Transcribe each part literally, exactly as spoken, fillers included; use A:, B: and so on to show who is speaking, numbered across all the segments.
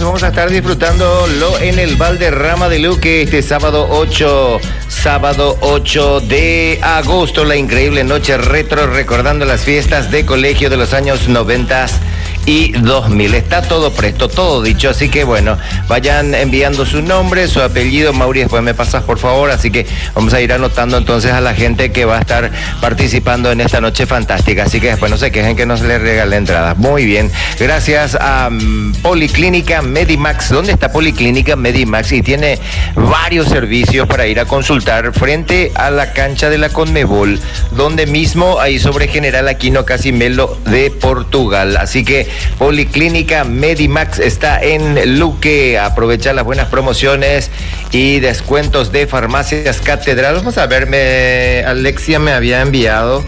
A: vamos a estar disfrutándolo en el Valderrama de Luque este sábado ocho, sábado ocho de agosto, la increíble noche retro recordando las fiestas de colegio de los años noventa y dos mil. Está todo presto, todo dicho, así que bueno, vayan enviando su nombre, su apellido, Mauri, después me pasas por favor, así que vamos a ir anotando entonces a la gente que va a estar participando en esta noche fantástica, así que después no se quejen que no se les regale entradas. Muy bien, gracias a um, Policlínica Medimax. ¿Dónde está Policlínica Medimax? Y tiene varios servicios para ir a consultar frente a la cancha de la Conmebol, donde mismo ahí sobre General Aquino Casimelo de Portugal, así que Policlínica Medimax está en Luque. Aprovecha las buenas promociones y descuentos de Farmacias Catedral. Vamos a ver, me, Alexia me había enviado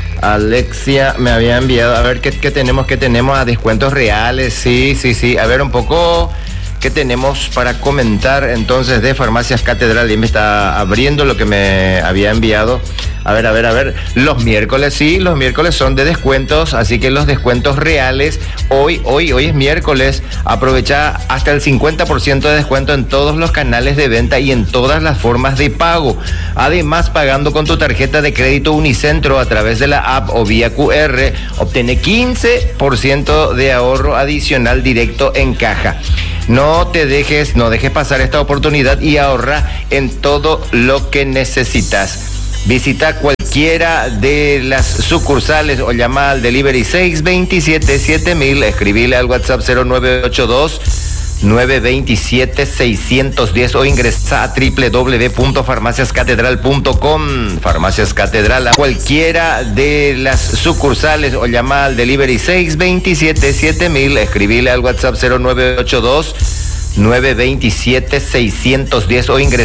A: Alexia me había enviado a ver qué, qué tenemos, qué tenemos a descuentos reales. Sí, sí, sí, a ver un poco qué tenemos para comentar entonces de Farmacias Catedral. Y me está abriendo lo que me había enviado. A ver, a ver, a ver, los miércoles, sí, los miércoles son de descuentos, así que los descuentos reales, hoy, hoy, hoy es miércoles, aprovecha hasta el cincuenta por ciento de descuento en todos los canales de venta y en todas las formas de pago. Además, pagando con tu tarjeta de crédito Unicentro a través de la app o vía Q R, obtiene quince por ciento de ahorro adicional directo en caja. No te dejes, no dejes pasar esta oportunidad y ahorra en todo lo que necesitas. Visita cualquiera de las sucursales o llama al delivery seis dos siete siete mil, escribile al WhatsApp cero nueve ocho dos nueve dos siete seis uno cero o ingresa a doble u doble u doble u punto farmacias catedral punto com. Farmacias Catedral, a cualquiera de las sucursales o llama al delivery seis dos siete siete mil, escribile al WhatsApp cero nueve ocho dos nueve dos siete seis uno cero o ingresa